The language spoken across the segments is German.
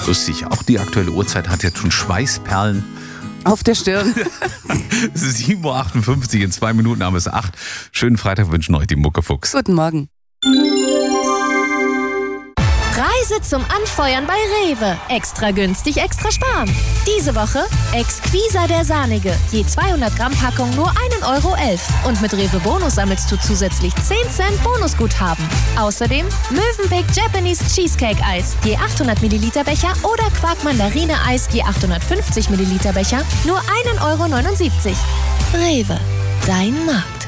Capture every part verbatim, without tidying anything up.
Lustig, auch die aktuelle Uhrzeit hat jetzt schon Schweißperlen auf der Stirn. Es ist sieben Uhr achtundfünfzig, in zwei Minuten haben wir es acht. Schönen Freitag wünschen euch die Muckefuchs. Guten Morgen. Preise zum Anfeuern bei Rewe. Extra günstig, extra sparen. Diese Woche Exquisa der Sahnige. Je zweihundert Gramm Packung nur ein Euro elf. Und mit Rewe Bonus sammelst du zusätzlich zehn Cent Bonusguthaben. Außerdem Mövenpick Japanese Cheesecake Eis. Je achthundert Milliliter Becher oder Quark Mandarine Eis. Je achthundertfünfzig Milliliter Becher. Nur ein Euro neunundsiebzig. Rewe. Dein Markt.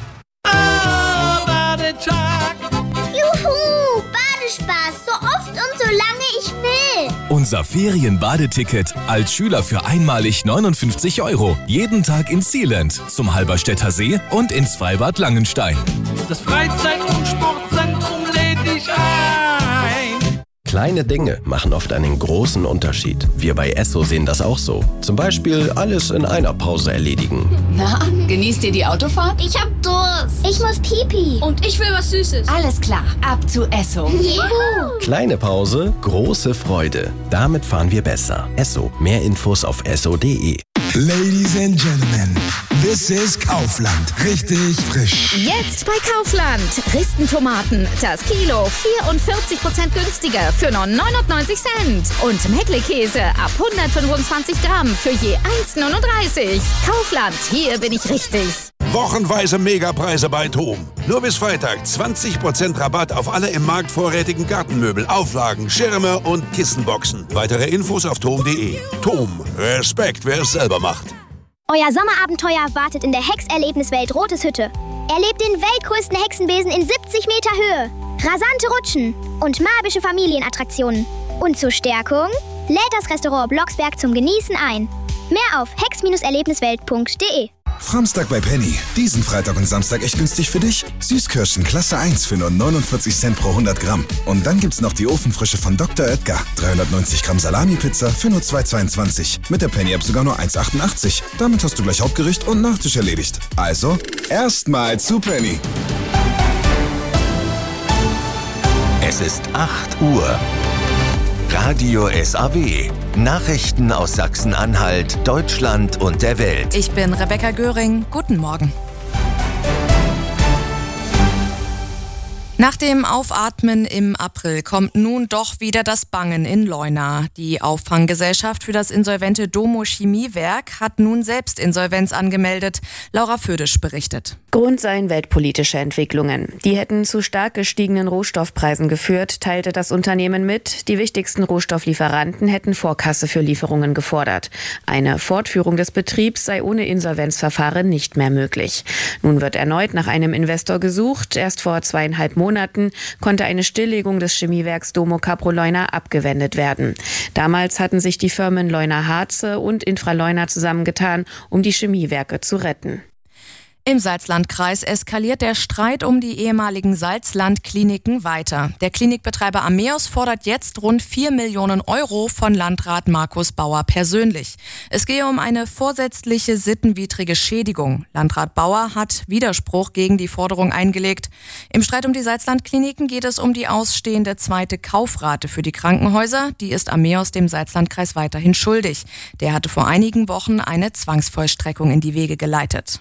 Juhu! Badespaß. So oft und so lange ich will. Unser Ferienbadeticket als Schüler für einmalig neunundfünfzig Euro. Jeden Tag ins Sealand, zum Halberstädter See und ins Freibad Langenstein. Das Freizeit- und Sportzentrum lädt dich ein. Kleine Dinge machen oft einen großen Unterschied. Wir bei Esso sehen das auch so. Zum Beispiel alles in einer Pause erledigen. Na, genießt ihr die Autofahrt? Ich hab Durst. Ich muss Pipi. Und ich will was Süßes. Alles klar, ab zu Esso. Juhu. Kleine Pause, große Freude. Damit fahren wir besser. Esso. Mehr Infos auf esso punkt de. Ladies and Gentlemen, this is Kaufland. Richtig frisch. Jetzt bei Kaufland. Ristentomaten. Das Kilo vierundvierzig Prozent günstiger für nur neunundneunzig Cent. Und Meckle-Käse ab hundertfünfundzwanzig Gramm für je eins Euro neununddreißig. Kaufland, hier bin ich richtig. Wochenweise Megapreise bei TOM. Nur bis Freitag zwanzig Prozent Rabatt auf alle im Markt vorrätigen Gartenmöbel, Auflagen, Schirme und Kissenboxen. Weitere Infos auf tom punkt de. TOM. Respekt, wer es selber macht. Euer Sommerabenteuer wartet in der Hexerlebniswelt Rotes Hütte. Erlebt den weltgrößten Hexenbesen in siebzig Meter Höhe, rasante Rutschen und magische Familienattraktionen. Und zur Stärkung lädt das Restaurant Blocksberg zum Genießen ein. Mehr auf hex Erlebniswelt punkt de. Framstag bei Penny. Diesen Freitag und Samstag echt günstig für dich. Süßkirschen Klasse eins für nur neunundvierzig Cent pro hundert Gramm. Und dann gibt's noch die Ofenfrische von Doktor Oetker. dreihundertneunzig Gramm Salami-Pizza für nur zwei Euro zweiundzwanzig. Mit der Penny-App sogar nur eins Euro achtundachtzig. Damit hast du gleich Hauptgericht und Nachtisch erledigt. Also, erstmal zu Penny. Es ist acht Uhr. Radio S A W. Nachrichten aus Sachsen-Anhalt, Deutschland und der Welt. Ich bin Rebecca Göring. Guten Morgen. Nach dem Aufatmen im April kommt nun doch wieder das Bangen in Leuna. Die Auffanggesellschaft für das insolvente Domo Chemiewerk hat nun selbst Insolvenz angemeldet. Laura Födisch berichtet. Grund seien weltpolitische Entwicklungen. Die hätten zu stark gestiegenen Rohstoffpreisen geführt, teilte das Unternehmen mit. Die wichtigsten Rohstofflieferanten hätten Vorkasse für Lieferungen gefordert. Eine Fortführung des Betriebs sei ohne Insolvenzverfahren nicht mehr möglich. Nun wird erneut nach einem Investor gesucht. Erst vor zweieinhalb Monaten Monaten konnte eine Stilllegung des Chemiewerks Domo Caproleuner Leuna abgewendet werden. Damals hatten sich die Firmen Leuna Harze und Infraleuna zusammengetan, um die Chemiewerke zu retten. Im Salzlandkreis eskaliert der Streit um die ehemaligen Salzlandkliniken weiter. Der Klinikbetreiber Ameos fordert jetzt rund vier Millionen Euro von Landrat Markus Bauer persönlich. Es gehe um eine vorsätzliche sittenwidrige Schädigung. Landrat Bauer hat Widerspruch gegen die Forderung eingelegt. Im Streit um die Salzlandkliniken geht es um die ausstehende zweite Kaufrate für die Krankenhäuser. Die ist Ameos dem Salzlandkreis weiterhin schuldig. Der hatte vor einigen Wochen eine Zwangsvollstreckung in die Wege geleitet.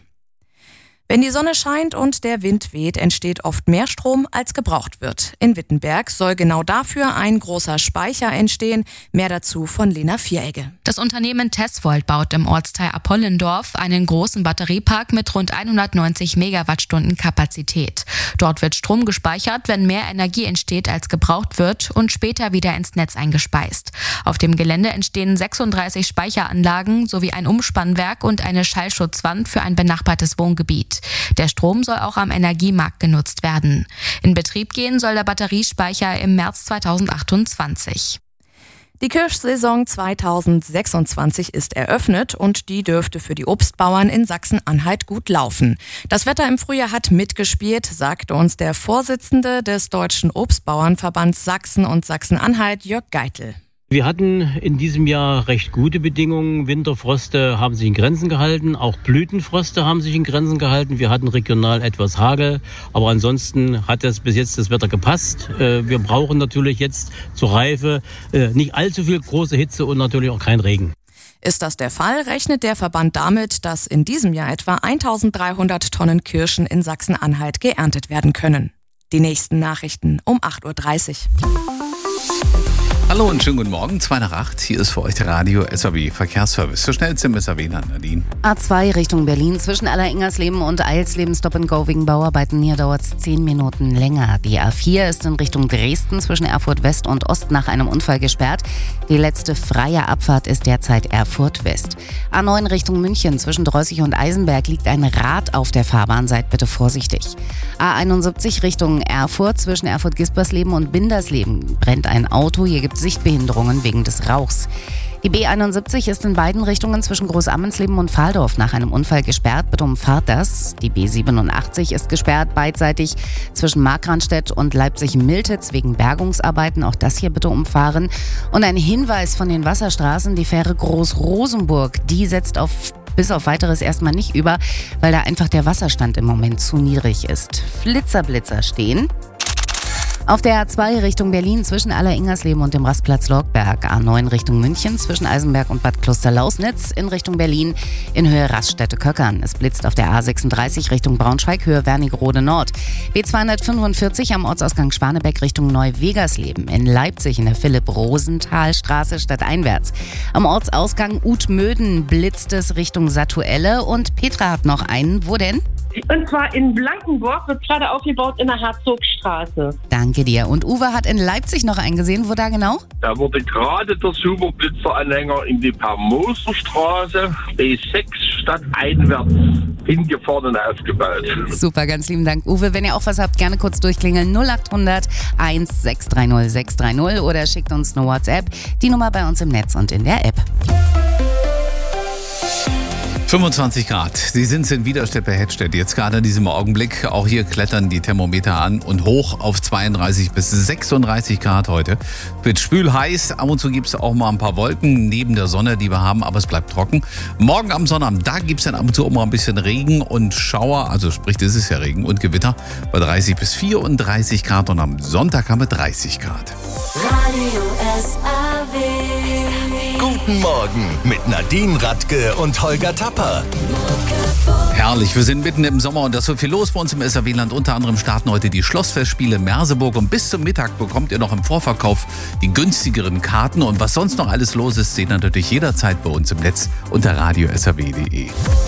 Wenn die Sonne scheint und der Wind weht, entsteht oft mehr Strom, als gebraucht wird. In Wittenberg soll genau dafür ein großer Speicher entstehen. Mehr dazu von Lena Vieregge. Das Unternehmen Tesvolt baut im Ortsteil Apollendorf einen großen Batteriepark mit rund hundertneunzig Megawattstunden Kapazität. Dort wird Strom gespeichert, wenn mehr Energie entsteht, als gebraucht wird und später wieder ins Netz eingespeist. Auf dem Gelände entstehen sechsunddreißig Speicheranlagen sowie ein Umspannwerk und eine Schallschutzwand für ein benachbartes Wohngebiet. Der Strom soll auch am Energiemarkt genutzt werden. In Betrieb gehen soll der Batteriespeicher im März zweitausendachtundzwanzig. Die Kirschsaison zweitausendsechsundzwanzig ist eröffnet und die dürfte für die Obstbauern in Sachsen-Anhalt gut laufen. Das Wetter im Frühjahr hat mitgespielt, sagte uns der Vorsitzende des Deutschen Obstbauernverbands Sachsen und Sachsen-Anhalt, Jörg Geitel. Wir hatten in diesem Jahr recht gute Bedingungen. Winterfroste haben sich in Grenzen gehalten, auch Blütenfroste haben sich in Grenzen gehalten. Wir hatten regional etwas Hagel, aber ansonsten hat das bis jetzt das Wetter gepasst. Wir brauchen natürlich jetzt zur Reife nicht allzu viel große Hitze und natürlich auch kein Regen. Ist das der Fall, rechnet der Verband damit, dass in diesem Jahr etwa eintausenddreihundert Tonnen Kirschen in Sachsen-Anhalt geerntet werden können. Die nächsten Nachrichten um acht Uhr dreißig. Hallo und schönen guten Morgen, zwei nach acht. Hier ist für euch der Radio S A B Verkehrsservice. So schnell zum S A B-Land, Nadine. A zwei Richtung Berlin zwischen Aller-Ingersleben und Eilsleben Stop and Go wegen Bauarbeiten. Hier dauert es zehn Minuten länger. Die A vier ist in Richtung Dresden zwischen Erfurt West und Ost nach einem Unfall gesperrt. Die letzte freie Abfahrt ist derzeit Erfurt West. A neun Richtung München zwischen Dreußig und Eisenberg liegt ein Rad auf der Fahrbahn. Seid bitte vorsichtig. A einundsiebzig Richtung Erfurt zwischen Erfurt-Gispersleben und Bindersleben brennt ein Auto. Hier gibt Sichtbehinderungen wegen des Rauchs. Die B einundsiebzig ist in beiden Richtungen zwischen Großammensleben und Fahldorf nach einem Unfall gesperrt. Bitte umfahrt das. Die B siebenundachtzig ist gesperrt beidseitig zwischen Markranstädt und Leipzig-Miltitz wegen Bergungsarbeiten. Auch das hier bitte umfahren. Und ein Hinweis von den Wasserstraßen. Die Fähre Groß-Rosenburg, die setzt auf bis auf Weiteres erstmal nicht über, weil da einfach der Wasserstand im Moment zu niedrig ist. Flitzer-Blitzer stehen. Auf der A zwei Richtung Berlin zwischen Aller-Ingersleben und dem Rastplatz Lorgberg. A neun Richtung München zwischen Eisenberg und Bad Klosterlausnitz. In Richtung Berlin in Höhe Raststätte-Köckern. Es blitzt auf der A sechsunddreißig Richtung Braunschweig, Höhe Wernigerode Nord. B zweihundertfünfundvierzig am Ortsausgang Schwanebeck Richtung Neu-Wegersleben. In Leipzig in der Philipp-Rosenthal-Straße stadteinwärts. Am Ortsausgang Utmöden blitzt es Richtung Satuelle. Und Petra hat noch einen. Wo denn? Und zwar in Blankenburg, wird gerade aufgebaut in der Herzogstraße. Danke dir. Und Uwe hat in Leipzig noch einen gesehen. Wo da genau? Da wurde gerade der Superblitzeranhänger in die Permoserstraße B sechs stadteinwärts hingefahren und aufgebaut. Super, ganz lieben Dank, Uwe. Wenn ihr auch was habt, gerne kurz durchklingeln. null acht hundert eins sechs drei null sechs drei null oder schickt uns eine WhatsApp. Die Nummer bei uns im Netz und in der App. fünfundzwanzig Grad. Sie sind in Widerstedt-Hettstedt jetzt gerade in diesem Augenblick. Auch hier klettern die Thermometer an und hoch auf zweiunddreißig bis sechsunddreißig Grad heute. Wird schwül heiß. Ab und zu gibt es auch mal ein paar Wolken neben der Sonne, die wir haben, aber es bleibt trocken. Morgen am Sonnabend, da gibt es dann ab und zu auch mal ein bisschen Regen und Schauer. Also sprich, das ist ja Regen und Gewitter bei dreißig bis vierunddreißig Grad und am Sonntag haben wir dreißig Grad. Radio S A W. Guten Morgen mit Nadine Radke und Holger Tapper. Herrlich, wir sind mitten im Sommer und da ist so viel los bei uns im S A W-Land. Unter anderem starten heute die Schlossfestspiele Merseburg und bis zum Mittag bekommt ihr noch im Vorverkauf die günstigeren Karten. Und was sonst noch alles los ist, seht ihr natürlich jederzeit bei uns im Netz unter radio s a w punkt d e.